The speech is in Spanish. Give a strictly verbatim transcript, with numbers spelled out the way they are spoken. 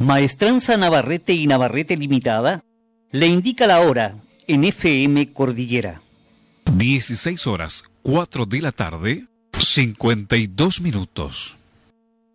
Maestranza Navarrete y Navarrete Limitada le indica la hora en F M Cordillera. dieciséis horas, cuatro de la tarde, cincuenta y dos minutos.